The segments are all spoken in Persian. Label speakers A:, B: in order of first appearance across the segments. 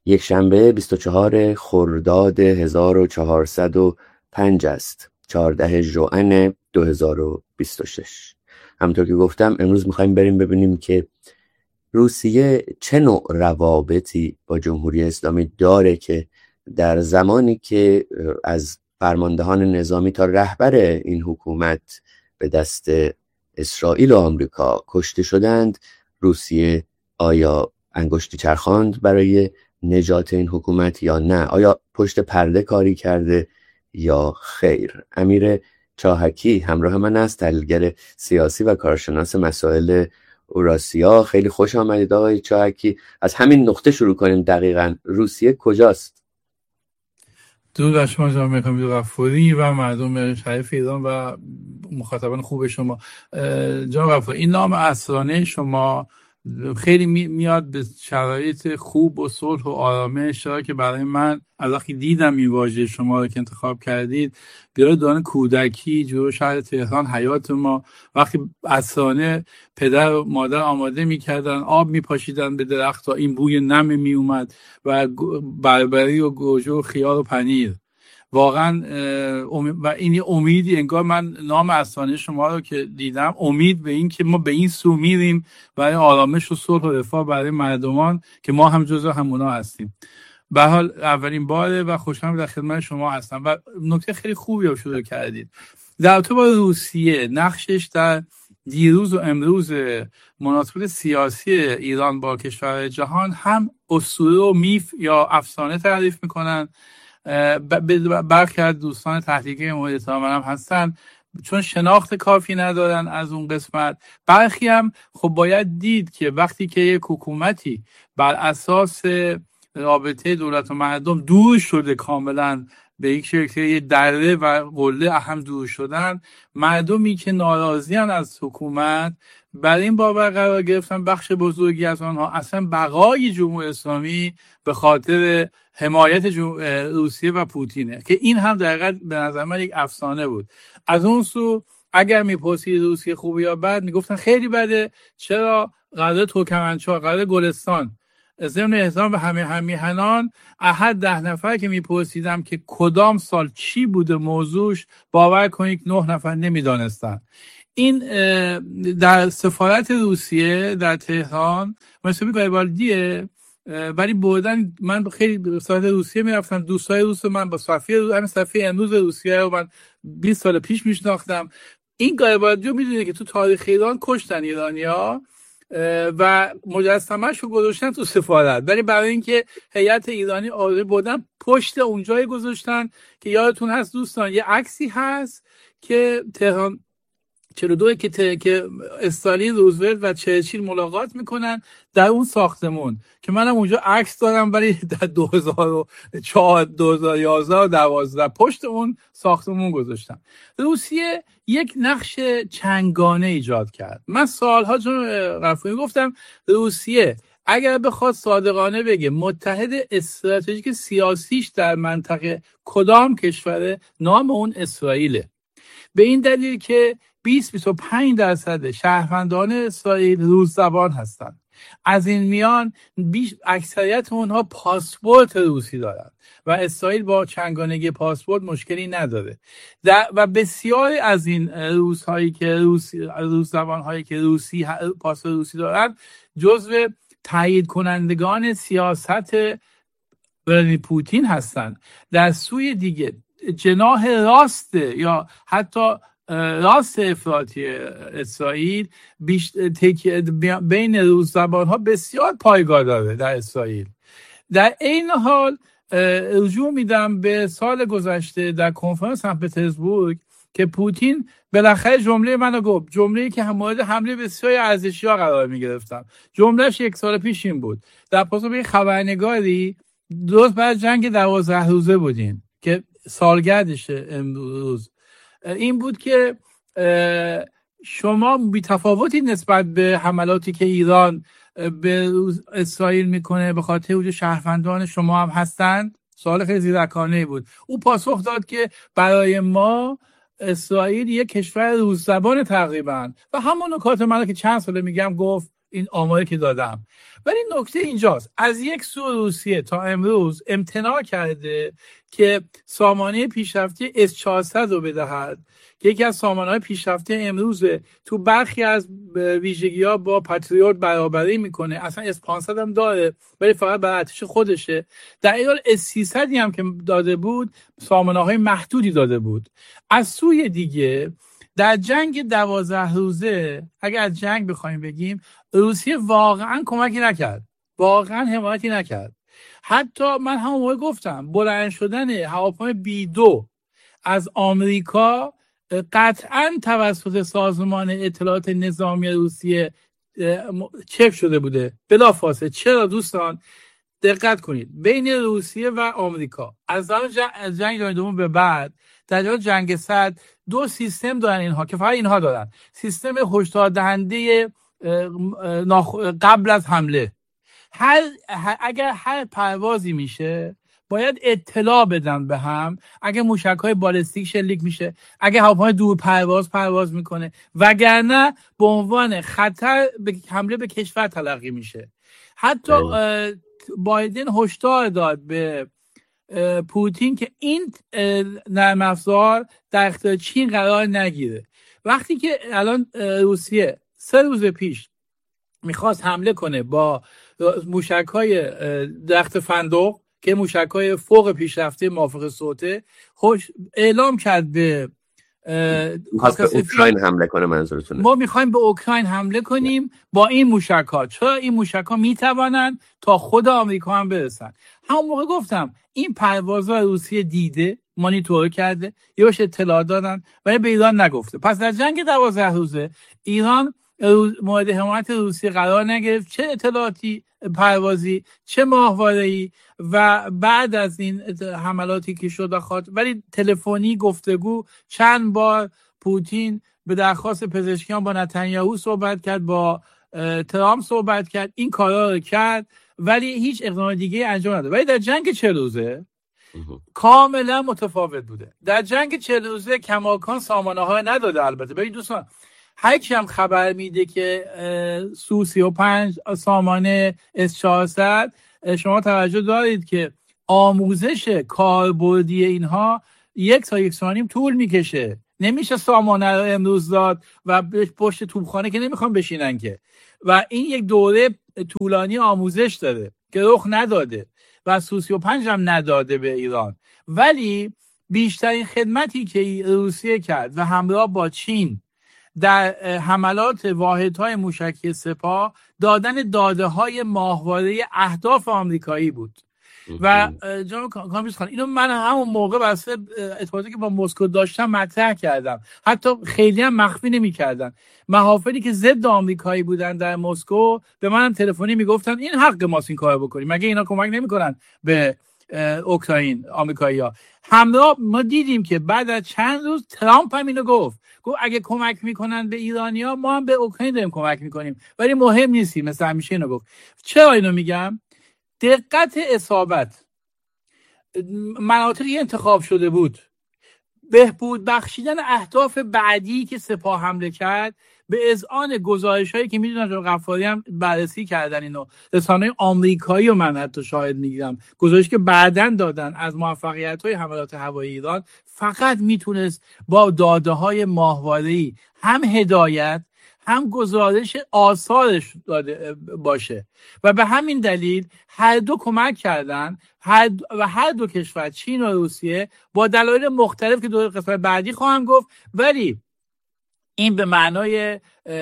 A: یک شنبه 24 خرداد 1405 است، 14 ژوئن 2026. همونطور که گفتم امروز میخوایم بریم ببینیم که روسیه چه نوع روابطی با جمهوری اسلامی داره که در زمانی که از فرماندهان نظامی تا رهبر این حکومت به دست اسرائیل و آمریکا کشته شدند، روسیه آیا انگشتی چرخاند برای نجات این حکومت یا نه؟ آیا پشت پرده کاری کرده یا خیر؟ امیر چاهکی همراه من است، تحلیلگر سیاسی و کارشناس مسائل اوراسیا. خیلی خوش آمدید آقای چاهکی. از همین نقطه شروع کنیم. دقیقاً روسیه کجاست؟
B: درود بر شما جناب میرکامی غفوری و مردم شریف ایران و مخاطبان خوب شما. جناب غفوری، این نام اسرانه شما خیلی میاد به شرایط خوب و صلح و آرامش، که برای من از وقتی دیدم این واژه شما رو که انتخاب کردید بیاد دوران کودکی جلو شهر تهران، حیات ما، وقتی اسرانه پدر و مادر آماده میکردن، آب میپاشیدن به درخت تا این بوی نم میومد و بربری و گوجه و خیار و پنیر. واقعا و این امیدی، انگار من نام اسرانه شما رو که دیدم، امید به این که ما به این سو میریم برای آرامش و صلح و رفاه برای مردمان که ما هم جزو همونا هستیم. به هر حال اولین باره و خوشحالم در خدمت شما هستم و نکته خیلی خوبی رو شروع کردید. در رابطه با روسیه، نقشش در دیروز و امروز مناسبات سیاسی ایران با کشور جهان هم اسطوره و میف یا افسانه تعریف میکنن. برخی از دوستان تحقیقی مورد اتهام هستن چون شناخت کافی ندارن از اون قسمت. برخی هم خب باید دید که وقتی که یک حکومتی بر اساس رابطه دولت و مردم دور شده، کاملا به یک شکل دره و قله هم دور شدن، مردمی که ناراضیان از حکومت برای این باور قرار گرفتن بخش بزرگی از آنها اصلا بقای جمهوری اسلامی به خاطر حمایت روسیه و پوتینه، که این هم دقیقاً به نظر من یک افسانه بود. از اون سو اگر میپرسید روسیه خوبه یا بد، میگفتن خیلی بده. چرا؟ قرار ترکمنچای، قرار گلستان. ضمن احترام به همه همیهنان، احد 10 نفر که میپرسیدم که کدام سال چی بوده موضوعش، باور کنید 9 نفر نمیدانستن. این در سفارت روسیه در تهران مسئولی گایبالدیه، ولی بردن. من خیلی به سفارت روسیه میرفتم، دوستای روس من با همین صفحه امروز روسیه رو من 20 سال پیش میشناختم. این گایبالدی رو میدونید که تو تاریخ ایران کشتن ایرانیا و مجسمه‌اش رو گذاشتن تو سفارت، ولی برای اینکه هیئت ایرانی آوره بردن پشت اونجایی گذاشتن که یادتون هست دوستان، یه عکسی هست که تهران 42 که استالین، روزولت و چرچیل ملاقات میکنن در اون ساختمون، که منم اونجا عکس دارم، ولی در 2004 2011 و 12 پشت اون ساختمون گذاشتم. روسیه یک نقش چنگانه ایجاد کرد. من سالها چون غفوری گفتم روسیه اگر بخواد صادقانه بگه متحد استراتژیک سیاسیش در منطقه کدام کشوره، نام اون اسرائیله. به این دلیل که 20-25% شهروندان اسرائیل روس زبان هستند. از این میان اکثریت اونها پاسپورت روسی دارند و اسرائیل با چنگانگی پاسپورت مشکلی نداره. و بسیاری از این روس زبان هایی که پاسپورت روسی دارند جزو تایید کنندگان سیاست ولادیمیر پوتین هستند. در سوی دیگه جناح راست یا حتی راست افراطی اسرائیل بین روس زبان ها بسیار پایگاه داره در اسرائیل. در این حال رجوع میدم به سال گذشته در کنفرانس سن پترزبورگ که پوتین بالاخره جمله منو گفت، جمله‌ای که مورد حمله بسیاری ارزشی‌ها قرار می‌گرفتم. جملهش 1 سال پیش این بود، در پاسخ به خبرنگاری درست بعد جنگ 12 روزه بودین که سالگردشه امروز، این بود که شما بی‌تفاوتی نسبت به حملاتی که ایران به اسرائیل میکنه به خاطر وجود شهروندان شما هم هستند. سوال خیلی زیرکانه‌ای بود. او پاسخ داد که برای ما اسرائیل یک کشور روس زبان تقریبا، و همون نکات من که چند ساله میگم گفت. این آماری که دادم. ولی نکته اینجاست، از یک سو روسیه تا امروز امتناع کرده که سامانه پیشرفته S400 رو بدهد که یکی از سامانه‌های پیشرفته امروزه، تو برخی از ویژگی‌ها با پاتریوت برابری میکنه، اصلا S500 هم داره ولی فقط برای ارتش خودشه. در این حال S300 هم که داده بود سامانه‌های محدودی داده بود. از سوی دیگه در جنگ 12 روزه، اگر از جنگ بخوایم بگیم، روسیه واقعا کمکی نکرد، واقعا حمایتی نکرد. حتی من همون موقع گفتم بلند شدن هواپیمای B2 از آمریکا قطعا توسط سازمان اطلاعات نظامی روسیه چک شده بوده بلافاصله. چرا دوستان؟ دقت کنید، بین روسیه و آمریکا از جنگ جهانی دوم به بعد در جنگ سرد دو سیستم دارن اینها که فقط اینها دارن، سیستم هشدار دهنده قبل از حمله. اگر هر پروازی میشه باید اطلاع بدن به هم، اگه موشک‌های بالستیک شلیک میشه، اگه هواپیمای دور پرواز میکنه، وگرنه به عنوان خطر به حمله به کشور تلقی میشه. حتی بایدن هشدار داد به پوتین که این نرم افزار در اختیار چین قرار نگیره. وقتی که الان روسیه 3 روز پیش میخواست حمله کنه با موشک‌های درخت فندق که موشک‌های فوق پیشرفته موافق صوته، اعلام کرد به
A: اوکراین حمله کنه. منظورتونه
B: ما میخوایم به اوکراین حمله کنیم با این موشک‌ها، چرا این موشک‌ها میتوانن تا خود آمریکا هم برسن. همون موقع گفتم این پروازها روسیه دیده، مانیتور کرده، یهوش اطلاع دادن ولی به ایران نگفته. پس در جنگ 12 روزه ایران مورد حمایت روسیه قرار نگرفت، چه اطلاعاتی پروازی چه ماهواره‌ای. و بعد از این حملاتی که شد ولی تلفنی گفتگو چند بار پوتین به درخواست پزشکیان با نتانیاهو صحبت کرد، با ترامپ صحبت کرد، این کارا رو کرد ولی هیچ اقدام دیگه انجام نداد. ولی در جنگ 40 روزه کاملا متفاوت بوده. در جنگ 40 روزه کماکان سامانه‌ها نداده. البته ببین دوستان، هر کی هم خبر میده که سو 35 سامانه S400، شما توجه دارید که آموزش کاربردی اینها 1 تا 1.5 ساعت طول میکشه. نمیشه سامانه رو امروز داد و پشت توپخانه که نمیخوام بشینن که، و این یک دوره طولانی آموزش داره که رخ نداده و سو 35 هم نداده به ایران. ولی بیشترین خدمتی که روسیه کرد و همراه با چین در حملات واحدهای موشکی سپاه دادن داده‌های ماهواره اهداف آمریکایی بود. و جناب کامبیز خان، اینو من همون موقع واسه ارتباطی که با مسکو داشتم مطرح کردم، حتی خیلی هم مخفی نمی‌کردن. محافلی که ضد آمریکایی بودن در مسکو به منم تلفنی میگفتن این حق ماست این کارو بکنیم، مگه اینا کمک نمی‌کنن به اوکراین آمریکایی‌ها. همراه ما دیدیم که بعد از چند روز ترامپ هم اینو گفت اگه کمک میکنن به ایرانی‌ها ما هم به اوکراین داریم کمک میکنیم ولی مهم نیستیم، مثل همیشه اینو گفت. چرا اینو میگم؟ دقت اصابت مناطقی انتخاب شده بود، بهبود بخشیدن اهداف بعدی که سپاه حمله کرد به اذعان گزارش‌هایی که میدونم جناب غفاری هم بررسی کردن، اینو رسانه‌های آمریکایی و من حتی شاهد میگیرم، گزارشی که بعداً دادن از موفقیت‌های حملات هوایی ایران، فقط میتونست با داده‌های ماهواره‌ای هم هدایت هم گزارش آثارش داده باشه و به همین دلیل هر دو کمک کردن و هر دو کشور چین و روسیه با دلایل مختلف که دو قسمت بعدی خواهم گفت، ولی این به معنای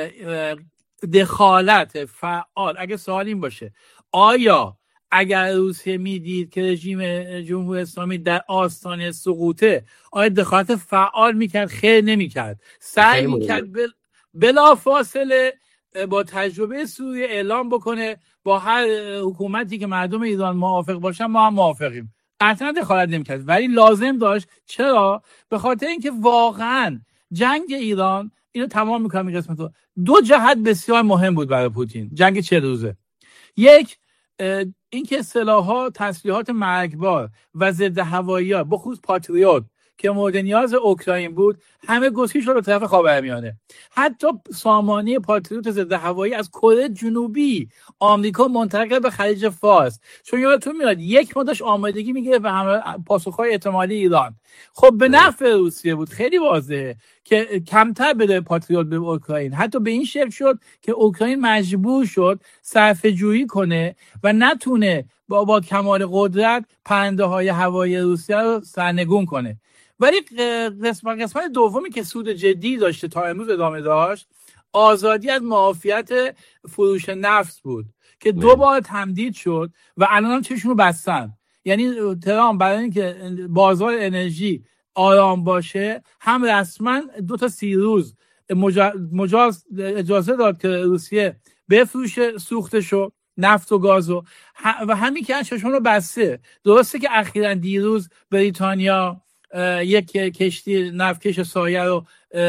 B: دخالت فعال. اگه سوال این باشه آیا اگر روسیه میدید که رژیم جمهوری اسلامی در آستانه سقوطه آیا دخالت فعال میکرد؟ خیر نمیکرد، سعی میکرد بلا فاصله با تجربه سوریه اعلام بکنه با هر حکومتی که مردم ایران موافق باشن ما هم موافقیم. قطعا دخالت نمیکرد ولی لازم داشت. چرا؟ به خاطر اینکه واقعا جنگ ایران، اینو تمام میکنم این قسمت رو، 2 جهت بسیار مهم بود برای پوتین جنگ 40 روزه. یک، اینکه سلاح‌ها تسلیحات مرگبار و ضد هوایی‌ها بخصوص پاتریوت که مورد نیاز اوکراین بود همه گسیل شد به طرف خاورمیانه. حتی سامانه پاتریوت ضد هوایی از کره جنوبی آمریکا منتقل به خلیج فارس، چون یادتون میاد یک مدتش آمادگی میگیره به همه پاسخهای احتمالی ایران. خب به نفع روسیه بود، خیلی واضحه که کمتر بده پاتریوت به اوکراین. حتی به این شکل شد که اوکراین مجبور شد صرفه‌جویی کنه و نتونه با کمال قدرت پرنده‌های هوایی روسیه رو سرنگون کنه. ولی قسمت دومی که سود جدی داشته تا امروز ادامه داشت، آزادی از معافیت فروش نفت بود که 2 بار تمدید شد و الان هم چشمو بستن. یعنی ترامپ برای اینکه بازار انرژی آرام باشه هم رسما 2 تا 30 روز اجازه داد که روسیه بفروشه سوختشو، نفت و گازو، و همین که چشمون رو بسته. درسته که اخیراً دیروز بریتانیا یک کشتی نفتکش سایه رو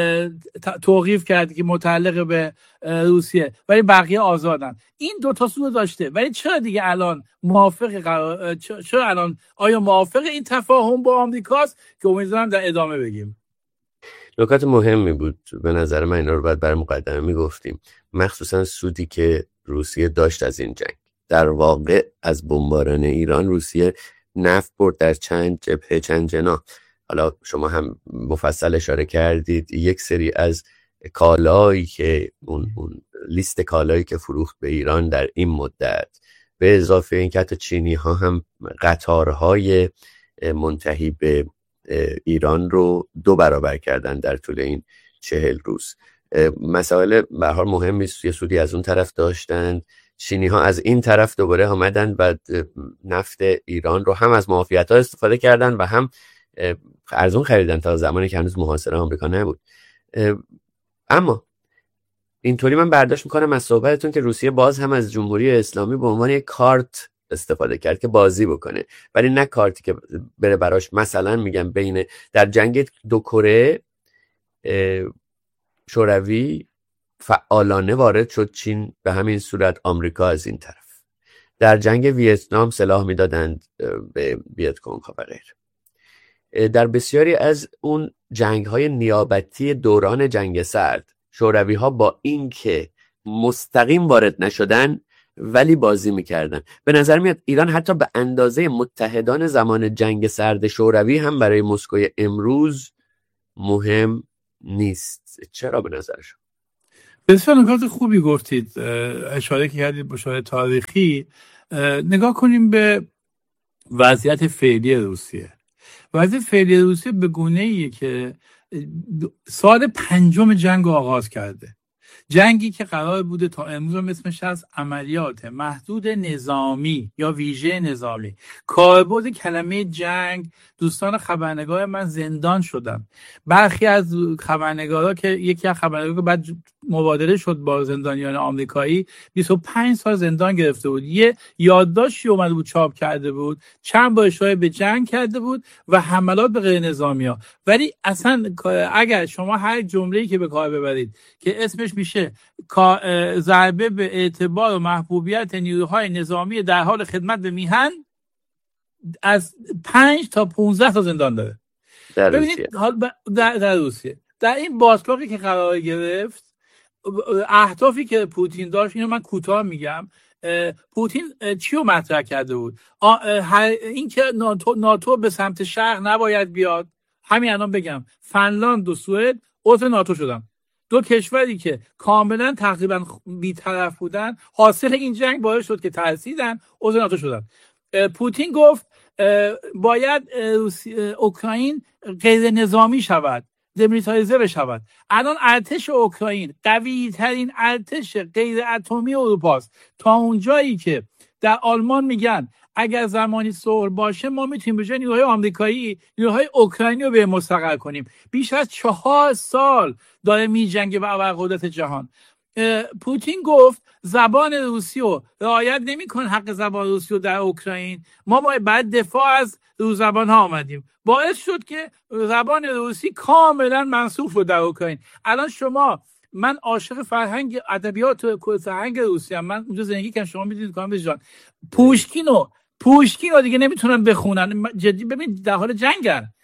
B: توقیف کرد که متعلق به روسیه، ولی بقیه آزادن. این 2 تا سو داشته. ولی چرا دیگه الان چرا الان آیا موافق این تفاهم با آمریکاست که امیدوارم در ادامه بگیم؟
A: نکات مهمی بود به نظر من، اینا رو باید برای مقدمه میگفتیم، مخصوصا سودی که روسیه داشت از این جنگ. در واقع از بمباران ایران روسیه نفت برد در چند جبهه، چند جناح. حالا شما هم مفصل اشاره کردید یک سری از کالایی که اون لیست کالایی که فروخت به ایران در این مدت، به اضافه این که حتی چینی ها هم قطارهای منتهی به ایران رو 2 برابر کردن در طول این 40 روز. مسائل به هر حال مهمی یه سودی از اون طرف داشتن. چینی ها از این طرف دوباره آمدن و نفت ایران رو هم از معافیت ها استفاده کردن و هم ارزون خریدن تا زمانی که هنوز محاصره آمریکا نبود. اما اینطوری من برداشت میکنم از صحبتتون که روسیه باز هم از جمهوری اسلامی به عنوان یک کارت استفاده کرد که بازی بکنه، ولی نه کارتی که بره براش. مثلا میگم بین در جنگ 2 کره شوروی فعالانه وارد شد چین، به همین صورت آمریکا از این طرف. در جنگ ویتنام سلاح میدادند به ویتکونگ و غیره. در بسیاری از اون جنگ‌های نیابتی دوران جنگ سرد، شوروی‌ها با اینکه مستقیم وارد نشدن ولی بازی میکردن. به نظر میاد ایران حتی به اندازه متحدان زمان جنگ سرد شوروی هم برای مسکو امروز مهم نیست. چرا به نظر شما؟
B: بسیار نکات خوبی گفتید. اشاره که کردید به اشاره تاریخی. نگاه کنیم به وضعیت فعلی روسیه. وضعیت فعلی روسیه به گونه‌ایه که سال 5 جنگ آغاز کرده. جنگی که قرار بوده تا امروز هم اسمش از عملیات محدود نظامی یا ویژه نظامی. کاربرد کلمه جنگ، دوستان خبرنگار من زندان شدن. برخی از خبرنگارا که یکی از خبرنگارا که بعد مبادله شد با زندانیان آمریکایی 25 سال زندان گرفته بود. یه یادداشتی اومده بود چاپ کرده بود، چند بار اشاره به جنگ کرده بود و حملات به غیر نظامی‌ها. ولی اصلا اگر شما هر جمله‌ای که به کار ببرید که اسمش میشه ضربه به اعتبار و محبوبیت نیروهای نظامی در حال خدمت به میهن، از 5 تا 15 تا زندان داره. در روسیه. در این بازپاقی که قرار گرفت، اهدافی که پوتین داشت، اینو من کوتاه میگم. پوتین چی رو مطرح کرده بود؟ این که ناتو به سمت شرق نباید بیاد. همین الان بگم فنلاند و سوئد عضو ناتو شدن، 2 کشوری که کاملا تقریبا بی‌طرف بودن. حاصل این جنگ باعث شد که ترسیدن، عضو ناتو شدن. پوتین گفت باید اوکراین غیر نظامی شود، دمیلیتاریزه بشود. الان ارتش اوکراین قوی ترین ارتش غیر اتمی اروپا است، تا اونجایی که در آلمان میگن اگر زمانی صلح باشه ما میتونیم به جای نیروهای آمریکایی نیروهای اوکراینی رو به مستقر کنیم. بیش از 4 سال داره میجنگه با ابرقدرت جهان. پوتین گفت زبان روسی رو رعایت نمی‌کنه، حق زبان روسی رو در اوکراین. ما باید دفاع از رو زبان ها آمدیم. باعث شد که زبان روسی کاملا منسوخ بود در اوکراین. الان من عاشق فرهنگ ادبیات و فرهنگ روسی ام. من اونجا زندگی کردم، شما میدونید کامل جان. پوشکین رو دیگه نمیتونن بخونن. جدی ببین در حال جنگن،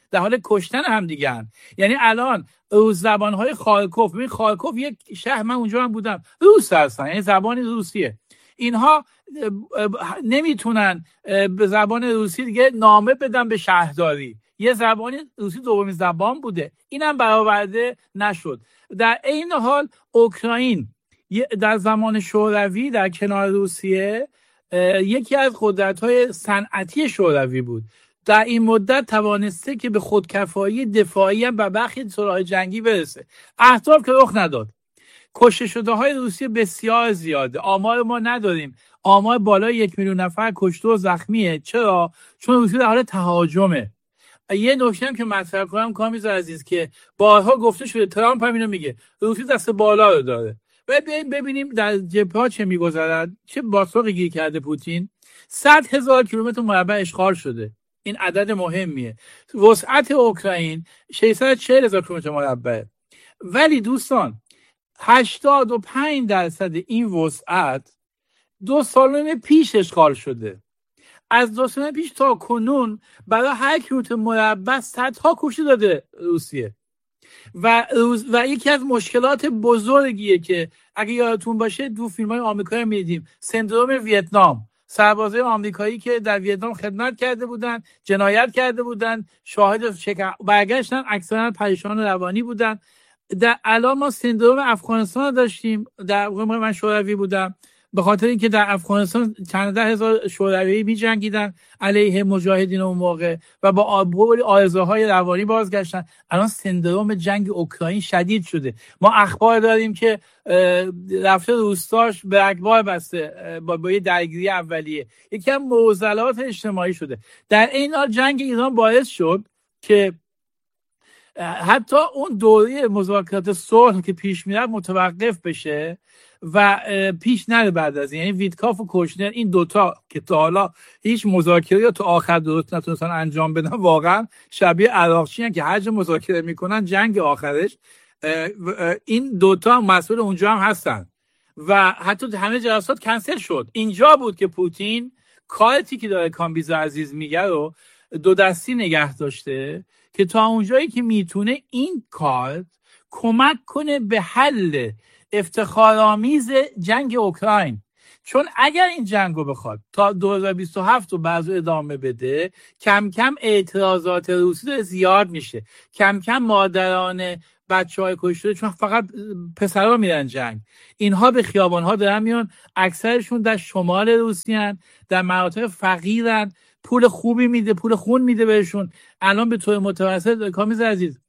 B: در حال کشتن هم دیگه. یعنی الان روس زبانهای خارکوف، ببین خارکوف یک شهر، من اونجا هم بودم، روس هستن، یعنی زبان روسیه. اینها نمیتونن به زبان روسی دیگه نامه بدن به شهرداری. یه زبانی روسی دومین زبان بوده، اینم برآورده نشد. در این حال اوکراین در زمان شوروی در کنار روسیه یکی از قدرت‌های صنعتی شوروی بود. در این مدت توانسته که به خودکفایی دفاعی هم و برخی سلاح جنگی برسه. اهداف که رخ نداد. کشته شده های روسیه بسیار زیاده. آمار ما نداریم. آمار بالای 1 میلیون نفر کشته و زخمیه. چرا؟ چون روسیه در حال تهاجمه. یه نکته هم که مطرح کنم کامیز عزیز که بارها گفته شده، ترامپ هم اینو میگه، روسیه دست بالا رو داره. ببینیم در جبهه چه میگذرد، چه باسقی گیر کرده پوتین. 100,000 کیلومتر مربع اشغال شده. این عدد مهمیه. وسعت اوکراین 640,000 کیلومتر مربع. ولی دوستان 85% این وسعت 2 سال پیش اشغال شده. از 2 سال پیش تا کنون برای هر کیلومتر مربع صدها کشته داده روسیه. و یکی از مشکلات بزرگیه که اگه یادتون باشه دو فیلم‌های آمریکایی می‌دیدیم، سندروم ویتنام، سربازای آمریکایی که در ویتنام خدمت کرده بودن، جنایت کرده بودن، شاهد برگشتن، اکثرا پریشان روانی بودن. در الان ما سندروم افغانستان رو داشتیم. در من شوروی بودم، به خاطر اینکه در افغانستان چند ده هزار شوروی می‌جنگیدن علیه مجاهدین اون موقع و با آرزوهای روانی بازگشتن. الان سندروم جنگ اوکراین شدید شده. ما اخبار داریم که رفته روستاش به رگبار بسته با یه درگیری اولیه. یکی از معضلات اجتماعی شده. در این حال جنگ ایران باعث شد که حتی اون دوره مذاکرات صلح که پیش میرفت متوقف بشه و پیش نره بعد از این. یعنی ویتکاف و کوشنر، این دوتا که تا حالا هیچ مذاکره یا تا آخر درست نتونستن انجام بدن، واقعا شبیه عراقچی هستن که هر جا مذاکره میکنن جنگ آخرش این دوتا مسئول اونجا هم هستن و حتی همه جلسات کنسل شد. اینجا بود که پوتین کارتی که داره کامبیز عزیز میگه رو 2 دستی نگه داشته که تا اونجایی که میتونه این کار کمک کنه به حل افتخارآمیز جنگ اوکراین. چون اگر این جنگ رو بخواد تا 2027 رو بعضو ادامه بده، کم کم اعتراضات روسی زیاد میشه، کم کم مادران بچه‌های کشته، چون فقط پسرها میرن جنگ، اینها به خیابان‌ها دارن میان، اکثرشون در شمال روسیه، در مناطق فقیرن، پول خوبی میده، پول خون میده بهشون. الان به طور متوسط کامیز عزیز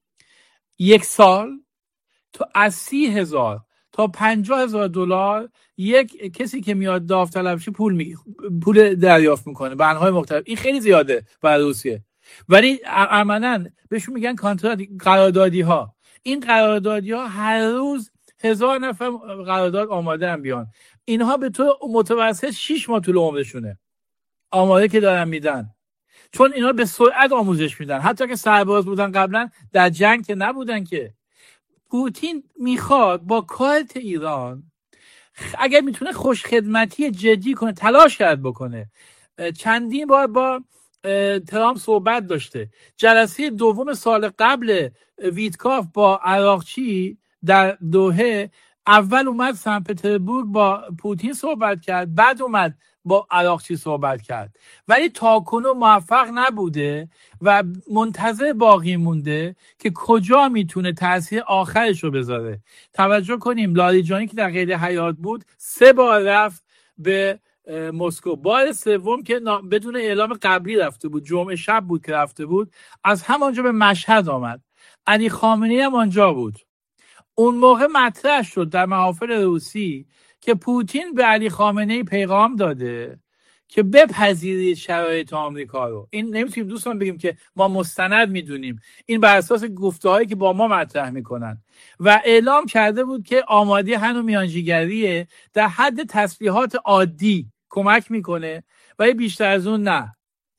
B: 1 سال تو از 30,000 تا 50,000 دلار یک کسی که میاد داوطلب شه پول دریافت میکنه به انواع مختلف. این خیلی زیاده برای روسیه، ولی عملاً بهشون میگن کانترکت، قراردادی ها. این قراردادی ها هر روز 1000 نفر قرارداد آماده هم بیان. اینها به طور متوسط 6 ماه طول عمرشونه آماده که دارن میدن، چون اینا به سرعت آموزش میدن. حتی که سرباز بودن قبلا در جنگ که نبودن که. پوتین میخواد با کارت ایران اگر میتونه خوش خدمتی جدی کنه، تلاش کرد بکنه. چندین بار با ترامپ صحبت داشته. جلسه دوم سال قبل ویتکاف با عراقچی در دوحه، اول اومد سن پترزبورگ با پوتین صحبت کرد، بعد اومد با عراقچی صحبت کرد، ولی تاکنون موفق نبوده و منتظر باقی مونده که کجا میتونه تاثیر آخرش رو بذاره. توجه کنیم لاریجانی که در قید حیات بود 3 بار رفت به مسکو. بار سوم که بدون اعلام قبلی رفته بود، جمعه شب بود که رفته بود، از همانجا به مشهد آمد. علی خامنه‌ای هم آنجا بود. اون موقع مطرح شد در محافل روسی که پوتین به علی خامنه‌ای پیغام داده که بپذیرید شرایط آمریکا رو. این نمیتونیم دوستان بگیم که ما مستند میدونیم، این بر اساس گفته‌هایی که با ما مطرح میکنن. و اعلام کرده بود که آماده هنو میانجیگریه، در حد تسلیحات عادی کمک میکنه ولی بیشتر از اون نه.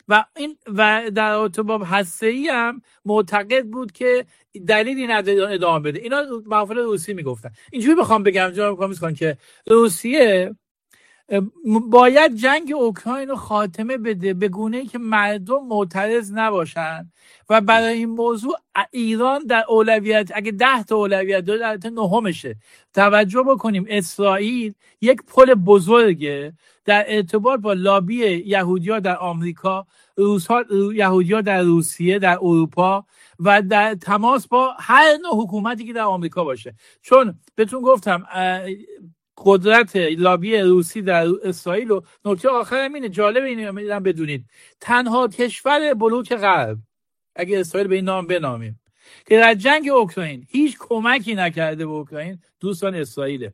B: و در ارتباط هسته‌ای هم معتقد بود که دلیلی نداره ادامه بده. اینا محافل روسی میگفتن. اینجوری بخوام بگم جناب کامیز خان که روسیه باید جنگ اوکراین رو خاتمه بده به گونه‌ای که مردم معترض نباشن و برای این موضوع ایران در اولویت، اگه 10 تا اولویت داره، البته نهمشه. توجه بکنیم اسرائیل یک پل بزرگه در ارتباط با لابی یهودی‌ها در آمریکا، یهودی‌ها در روسیه، در اروپا و در تماس با هر نوع حکومتی که در آمریکا باشه. چون بهتون گفتم قدرت لابی روسی در اسرائیل. و نکته آخرم اینه، جالب اینو می‌دونم بدونید، تنها کشور بلوک غرب، اگه اسرائیل به این نام بنامیم، که در جنگ اوکراین هیچ کمکی نکرده به اوکراین، دوستان اسرائیله.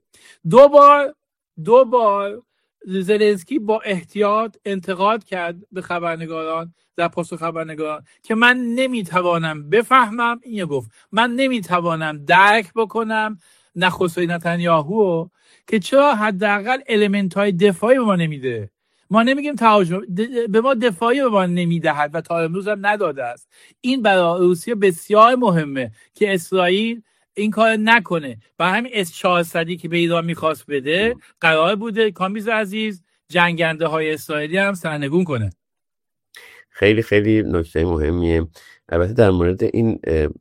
B: دو بار زلنسکی با احتیاط انتقاد کرد به خبرنگاران در پاسخ خبرنگاران که من نمیتوانم بفهمم، این گفت من نمیتوانم درک بکنم نخست نتانیاهو که چرا حداقل المنت‌های دفاعی به ما نمیده. ما نمیگیم تهاجم، به ما دفاعی به ما نمیدهد و تا امروز هم نداده است. این برای روسیه بسیار مهمه که اسرائیل این کار نکنه. و همین S-400 که به ایران میخواست بده قرار بوده کامبیز عزیز جنگنده های اسرائیلی هم سرنگون کنه.
A: خیلی خیلی نکته مهمیه. البته در مورد این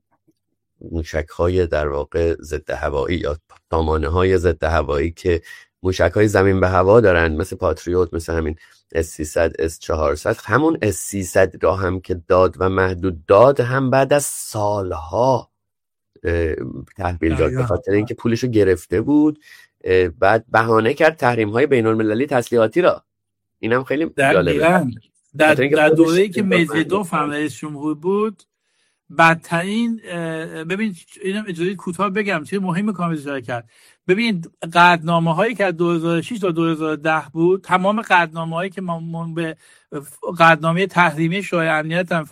A: موشک‌های در واقع ضد هوایی یا سامانه‌های ضد هوایی که موشک‌های زمین به هوا دارن، مثل پاتریوت، مثل همین S-300 S-400، همون S-300 را هم که داد و محدود داد هم بعد از سالها تحویل داد به خاطر اینکه پولشو گرفته بود، بعد بهانه کرد تحریم‌های بین‌المللی تسلیحاتی را. اینم خیلی جالبه.
B: در دوره‌ای که مدودوف هم رئیس جمهور بود، بدترین ببین اینم اجازه کوتاه بگم چه مهمه کامل اشاره کرد. ببینید قطعنامه‌هایی که از 2006 تا 2010 بود، تمام قطعنامه‌هایی که ما به قطعنامه تحریمی شورای امنیت هم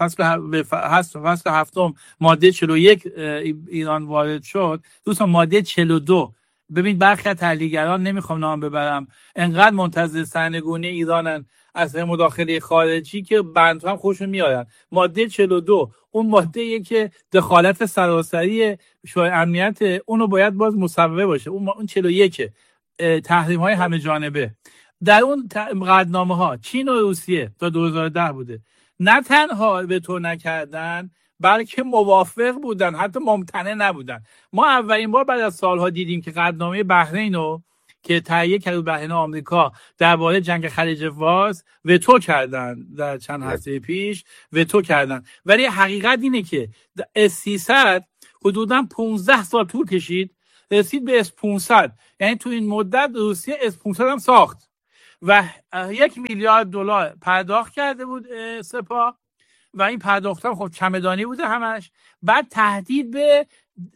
B: فصل هفتم ماده 41 ایران وارد شد. دوستان ماده 42، ببین برخی از تحلیلگران، نمیخوام نام ببرم، انقدر منتظر سرنگونی ایرانن از مداخله خارجی که بند هم خوشون میارن. ماده 42 اون ماده‌ایه که دخالت سراسری شورای امنیت اونو باید باز مصوبه باشه. اون 41 تحریم‌های همه جانبه. در اون قطعنامه‌ها چین و روسیه تا 2010 بوده، نه تنها وتو نکردن بلکه موافق بودن، حتی ممتنع نبودن. ما اولین بار بعد از سالها دیدیم که قطعنامه بحرین رو که تهیه کرد بحرین آمریکا درباره جنگ خلیج فارس وتو کردن، در چند هفته پیش وتو کردن. ولی حقیقت اینه که S-300 حدوداً 15 سال طول کشید رسید به S-500. یعنی تو این مدت روسیه S-500 هم ساخت و $1 میلیارد پرداخت کرده بود سپاه و این پرداخت هم خب چمدانی بوده همش. بعد تهدید به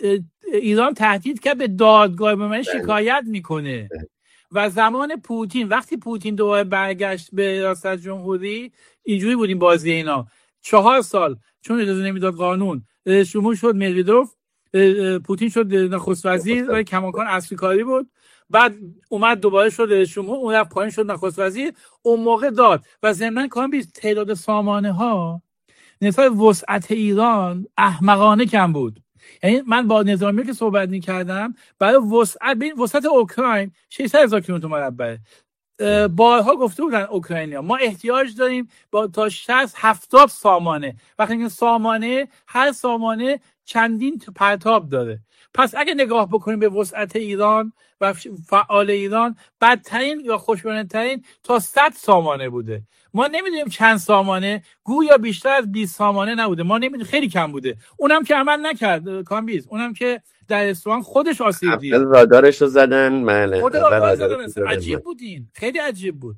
B: ایران تهدید کرد به دادگاه، به من شکایت میکنه. و زمان پوتین، وقتی پوتین دوباره برگشت به ریاست جمهوری، اینجوری بود این بازی اینا. 4 سال چون اجازه نمیداد قانون، شروع شد مدودوف، پوتین شد نخست وزیر و کماکان اصلی کاری بود. بعد اومد دوباره شد شما، اون رفت پایین شد نخست وزیر. اون موقع داد و ضمن کامبیز تعداد سامانه ها نسبت وسعت ایران احمقانه کم بود. یعنی من با نظامی که صحبت می‌کردم برای وسعت اوکراین 600,000 کیلومتر مربع، بارها گفته بودن اوکراینیا ما احتیاج داریم با تا 60-70 سامانه. وقتی این سامانه، هر سامانه چندین پرتاب داره. پس اگه نگاه بکنیم به وسعت ایران و فعال ایران، بدترین یا خوشبین‌ترین تا 100 سامانه بوده. ما نمیدونیم چند سامانه، گویا بیشتر از 20 سامانه نبوده. ما نمیدونیم، خیلی کم بوده. اونم که عمل نکرد کامبیز، اونم که در اصفهان خودش آسیب دید.
A: رادارش رو زدن. بله.
B: عجیب بودین، خیلی عجیب بود.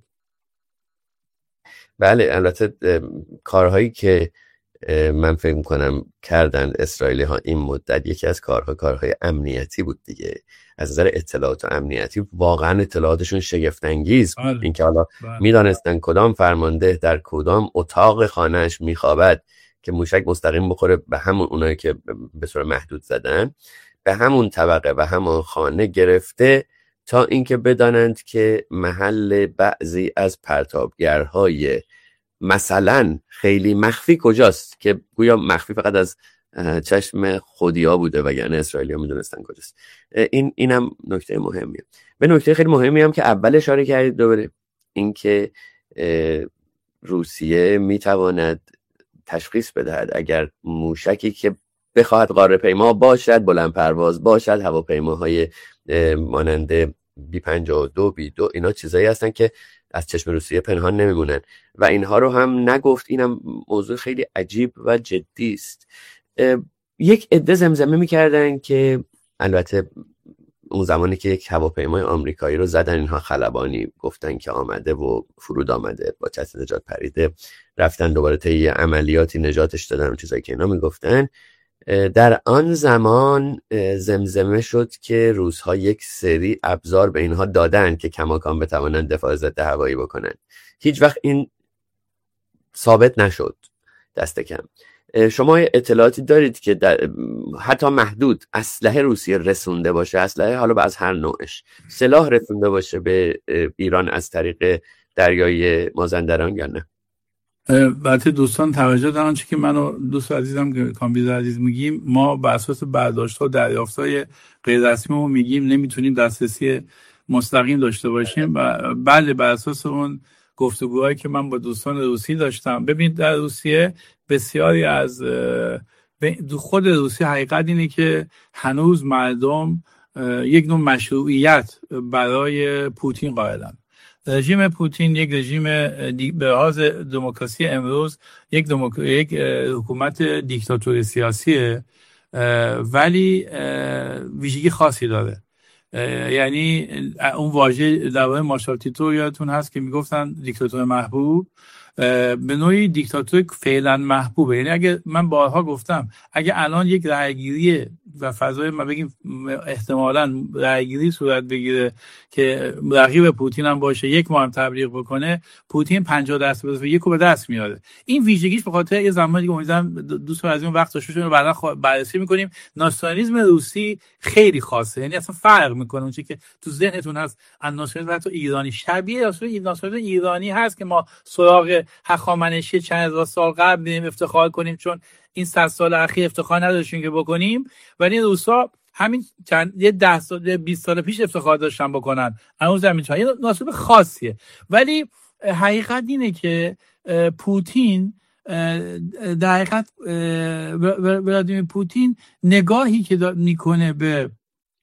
A: بله البته کارهایی که من فکر می‌کنم کردن اسرائیلی ها این مدت، یکی از کارهای امنیتی بود دیگه. از نظر اطلاعات و امنیتی واقعا اطلاعاتشون شگفت انگیز بود. اینکه حالا میدانستن کدام فرمانده در کدام اتاق خانهش میخوابد که موشک مستقیم بخوره به همون اونایی که به صورت محدود زدن، به همون طبقه و همون خانه گرفته، تا اینکه بدانند که محل بعضی از پرتابگرهای مثلا خیلی مخفی کجاست، که گویا مخفی فقط از چشم خودیا بوده وگرنه اسرائیلی‌ها میدونستن کجاست. اینم نکته مهمیه. به نکته خیلی مهمی هم که اول اشاره کردید دوباره، اینکه روسیه میتواند تشخیص بدهد اگر موشکی که بخواهد قاره پیما باشد، بلند پرواز باشد، هواپیماهای مانند B-52 B-2 اینا چیزایی هستن که از چشم روسیه پنهان نمیمونن و اینها رو هم نگفت. اینم موضوع خیلی عجیب و جدی است. یک عده زمزمه میکردن که البته اون زمانی که یک هواپیمای آمریکایی رو زدن اینها خلبانی گفتن که آمده و فرود آمده با چتر نجات پریده، رفتن دوباره طی عملیاتی نجاتش دادن و چیزایی که اینا میگفتن. در آن زمان زمزمه شد که روس‌ها یک سری ابزار به اینها دادن که کماکان بتوانند دفاع ضد هوایی بکنن. هیچ وقت این ثابت نشد دست کم. شما اطلاعاتی دارید که حتی محدود اسلحه روسیه رسونده باشه، اسلحه حالا از هر نوعش، سلاح رسونده باشه به ایران از طریق دریای مازندران یا نه؟
B: البته دوستان توجه دارن چون که منو دوست عزیزم کامبیز عزیز میگیم ما بر اساس برداشت‌ها و دریافت‌های غیر رسمیمون میگیم نمیتونیم دسترسی مستقیم داشته باشیم و بله بر اساس اون گفتگوهایی که من با دوستان روسی داشتم. ببینید در روسیه بسیاری از خود روسیه حقیقت اینه که هنوز مردم یک نوع مشروعیت برای پوتین قائلن. رژیم پوتین یک رژیم به لحاظ دموکراسی امروز یک حکومت دیکتاتوری سیاسیه، ولی ویژگی خاصی داره. یعنی اون واژه در واقع مارشال تیتو یادتون هست که میگفتن دیکتاتور محبوب، به نوعی دیکتاتور فعلا محبوبه. یعنی اگه من بارها گفتم اگه الان یک رأیگیری و فضای ما بگیم احتمالاً رأیگیری صورت بگیره که رقیب پوتین هم باشه، یک ماه هم تبلیغ بکنه، پوتین 50% به یک رو به دست میاره. این ویژگیش به خاطر یه زمانی که امیدوارم دوستان از این وقت داشته رو بعدا بررسی می‌کنیم، ناسیونالیسم روسی خیلی خاصه. یعنی اصلا فرق می‌کنه اون چیزی که تو ذهنتون هست از ناسیونالیسم حتی ایرانی، شبیه ناسیونالیسم ایرانی هست که ما سراغ هخامنشی چند هزار سال قبل بریم افتخار کنیم چون این 100 سال اخیر افتخار نداشتیم که بکنیم، ولی روسا همین یه 10 سال 20 سال پیش افتخار داشتن بکنن. هنوز همین یه ناسب خاصیه. ولی حقیقت اینه که پوتین در حقیقت ولادیمیر پوتین نگاهی که میکنه به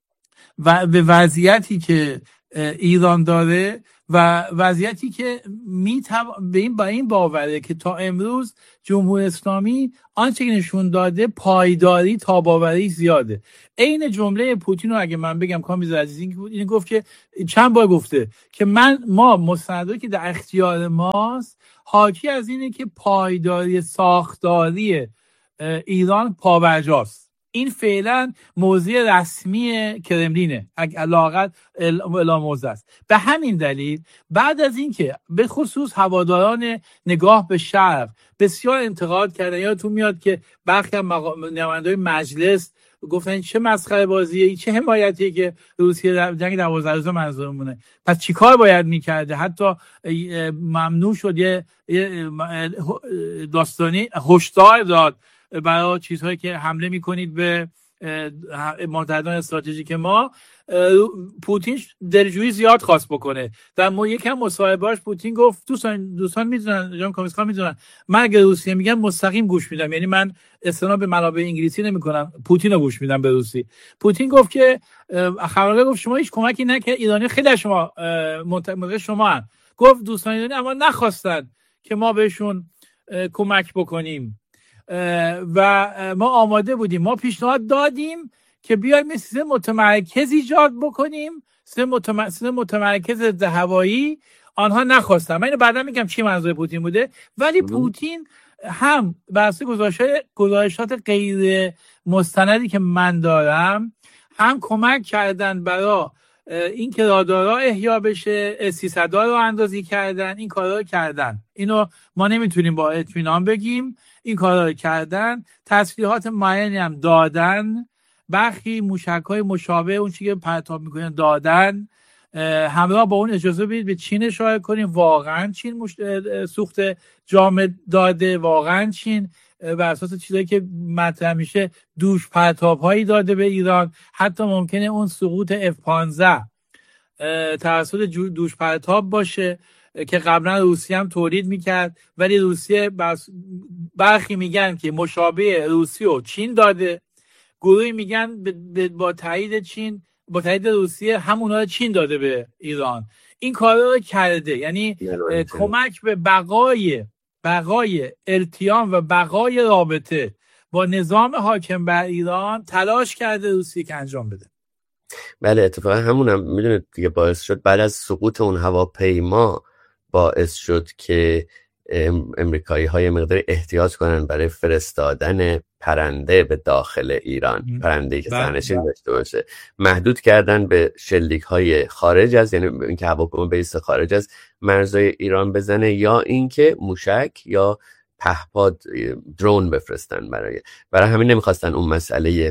B: وضعیتی که ایران داره و وضعیتی که با این باوره که تا امروز جمهوری اسلامی آنچه که نشون داده پایداری تاباوری زیاده. عین جمله پوتین رو اگه من بگم کامیز عزیزی این گفت که چند بار گفته که ما مستنداتی که در اختیار ماست حاکی از اینه که پایداری ساختاری ایران پابرجاست. این فعلا موضوع رسمی کرملینه، علاقت اعلام موضوع است. به همین دلیل بعد از اینکه به خصوص هواداران نگاه به شرق بسیار انتقاد کردن، یادتون میاد که برخی از نمایندگان مجلس گفتن چه مسخره بازیه، چه حمایتیه که روسیه جنگ 12 روزه منظورمونه، پس چیکار باید میکرده؟ حتی ممنوع شد یه داستانی هشدار داد برای چیزهایی که حمله میکنید به متحدان استراتژیک ما. پوتین دلجویی زیاد خواست بکنه. در یکم مصاحبهاش پوتین گفت دوستان میدونن، جان کامیسکا میدونن، من اگه روسیه میگم مستقیم گوش میدم، یعنی من استناد به منابع انگلیسی نمیکنم، پوتین رو گوش میدم به روسی. پوتین گفت که خبرنگار گفت شما هیچ کمکی نکرد، ایرانی خیلی از شما منتقد شما هستند. گفت دوستان ایرانی اما نخواستن که ما بهشون کمک بکنیم و ما آماده بودیم، ما پیشنهاد دادیم که بیایم سیستم متمرکز ایجاد بکنیم، سیستم متمرکز ضد هوایی. آنها نخواستن. من اینو بعدا میگم چی منظور پوتین بوده، ولی پوتین هم واسه گزارشات غیر مستندی که من دارم هم کمک کردن برای این که رادارها احیا بشه، 300 رو اندازی کردن، این کارا رو کردن. اینو ما نمیتونیم با اطمینان بگیم، این کارا رو کردن. تسلیحات معینی هم دادن، برخی موشک‌های مشابه اون چیزی که پرتاب میکنن دادن. همراه با اون اجازه بدید به چین اشاره کنیم، واقعا چین سوخت جامد داده، واقعا چین بر اساس چیزایی که مطرح میشه دوش پرتاب‌هایی داده به ایران. حتی ممکنه اون سقوط F-15 توسط دوش پرتاب باشه. که قبلا روسیه هم تولید میکرد، ولی روسیه برخی میگن که مشابه روسیه و چین داده، گروهی میگن با تایید چین، با تایید روسیه همونا رو چین داده به ایران. این کار رو کرده، یعنی کمک به بقای التیام و بقای رابطه با نظام حاکم بر ایران تلاش کرده روسیه که انجام بده.
A: بله، اتفاقا همونم میدونید دیگه باعث شد بعد از سقوط اون هواپیما باعث شد که امریکایی های مقدار احتیاط کنن برای فرستادن پرنده به داخل ایران، پرنده‌ای که سرنشین داشته باشه. محدود کردن به شلیک های خارج از، یعنی اینکه هواپیما بیست خارج از مرزهای ایران بزنه، یا اینکه موشک یا پهپاد درون بفرستن. برای همین نمیخواستن اون مسئله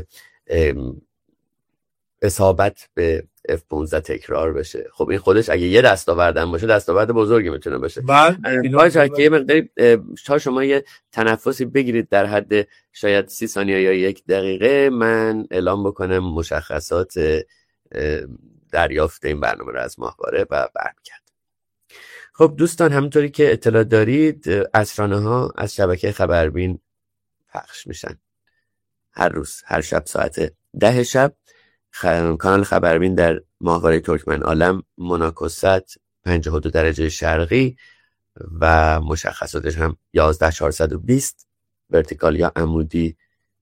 A: اصابت به F-15 تکرار بشه. خب این خودش اگه یه دستاوردم باشه، دستاورد بزرگی میتونه باشه. یه مقداری تا شما یه تنفسی بگیرید در حد شاید 30 ثانیه یا 1 دقیقه، من اعلام بکنم مشخصات دریافت این برنامه رو از ماهواره و برمیگردم. خب دوستان، همونطوری که اطلاع دارید عصرانه ها از شبکه خبربین پخش میشن هر روز، هر شب ساعت 10 شب. کانال خبربین در ماهواره ترکمن عالم مناکست 52 درجه شرقی و مشخصاتش هم 11420 ورتیکال یا عمودی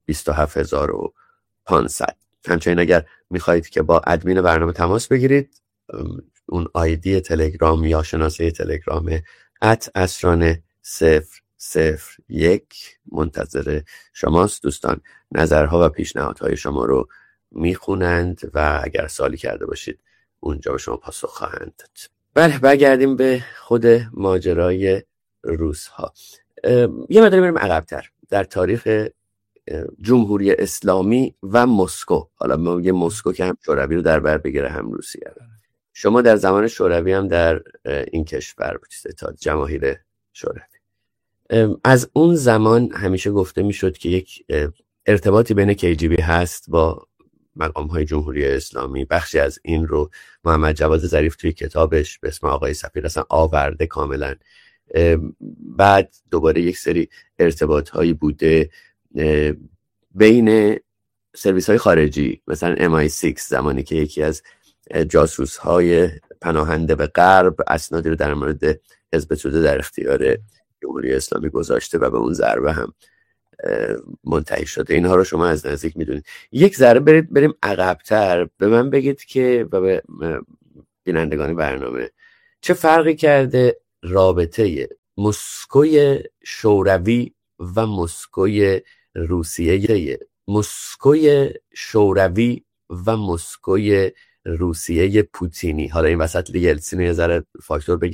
A: 27500. همچنین اگر میخواهید که با ادمین برنامه تماس بگیرید، اون آیدی تلگرام یا شناسه تلگرام @asrane001 منتظر شماست. دوستان نظرها و پیشنهادهای شما رو میخونند و اگر سوالی کرده باشید اونجا به شما پاسخ خواهند داد. بله، برگردیم به خود ماجرای روس‌ها. یه مقدار بریم عقب‌تر در تاریخ جمهوری اسلامی و مسکو. حالا ما میگیم مسکو که هم شوروی رو در بر بگیره هم روسیه. شما در زمان شوروی هم در این کشور بودید، اتحاد جماهیر شوروی. از اون زمان همیشه گفته میشد که یک ارتباطی بین KGB هست با مقام‌های جمهوری اسلامی. بخشی از این رو محمد جواد ظریف توی کتابش به اسم آقای سفیر اصلا آورده کاملا. بعد دوباره یک سری ارتباط‌هایی بوده بین سرویس‌های خارجی، مثلا MI6 زمانی که یکی از جاسوس‌های پناهنده به غرب اسنادی رو در مورد حزب توده در اختیار جمهوری اسلامی گذاشته و به اون ضربه هم منتهی شده. اینها رو شما از نزدیک میدونید. یک ذره بریم عقب‌تر، به من بگید که و به بینندگان برنامه چه فرقی کرده رابطه مسکوی شوروی و مسکوی روسیه، مسکوی شوروی و مسکوی روسیه پوتینی. حالا این وسط یلتسین یه ذره فاکتور